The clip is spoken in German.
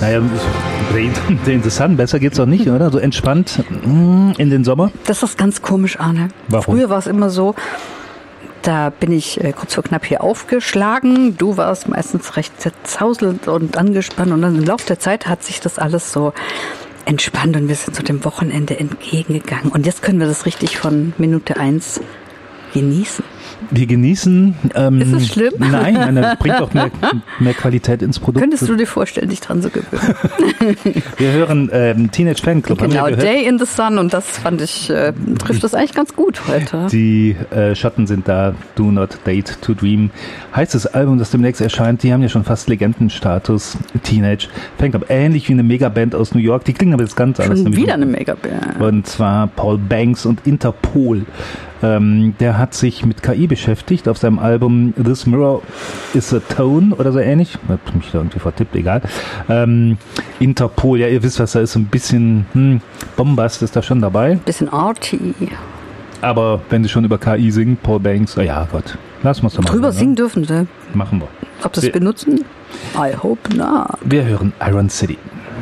Naja, Day in the Sun, besser geht's doch nicht, oder? So entspannt in den Sommer. Das ist ganz komisch, Arne. Warum? Früher war es immer so, da bin ich kurz vor knapp hier aufgeschlagen. Du warst meistens recht zerzauselt und angespannt. Und dann im Laufe der Zeit hat sich das alles so entspannt und wir sind so dem Wochenende entgegengegangen. Und jetzt können wir das richtig von Minute 1 genießen. Wir genießen... Ist es schlimm? Nein, das bringt doch mehr Qualität ins Produkt. Könntest du dir vorstellen, dich dran zu gewöhnen? Wir hören Teenage Fanclub. Genau, Day in the Sun. Und das fand ich, trifft das eigentlich ganz gut heute. Die Schatten sind da. Do Not Date to Dream heißt das Album, das demnächst erscheint. Die haben ja schon fast Legendenstatus. Teenage Fanclub. Ähnlich wie eine Megaband aus New York. Die klingen aber jetzt ganz anders. Schon wieder eine Megaband. Und zwar Paul Banks und Interpol. Der hat sich mit KI beschäftigt auf seinem Album This Mirror is a Tone oder so ähnlich. Ich hab mich da irgendwie vertippt, egal. Interpol, ja, ihr wisst, was da ist. So ein bisschen Bombast ist da schon dabei. Bisschen arty. Aber wenn sie schon über KI singen, Paul Banks, ja Gott, lass uns doch mal. Drüber singen dürfen sie. Machen wir. Ob sie es benutzen? I hope not. Wir hören Iron City.